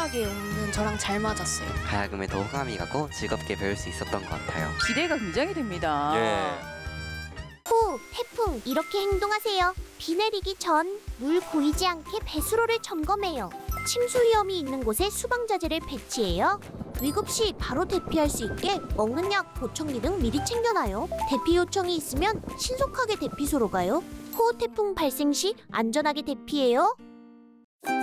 안전하게 오는 저랑 잘 맞았어요. 가야금에도 호감이 가고 즐겁게 배울 수 있었던 것 같아요. 기대가 굉장히 됩니다. 호, 태풍 이렇게 행동하세요. 비 내리기 전 물 고이지 않게 배수로를 점검해요. 침수 위험이 있는 곳에 수방자재를 배치해요. 위급 시 바로 대피할 수 있게 먹는 약, 보청기 등 미리 챙겨놔요. 대피 요청이 있으면 신속하게 대피소로 가요. 호우 태풍 발생 시 안전하게 대피해요.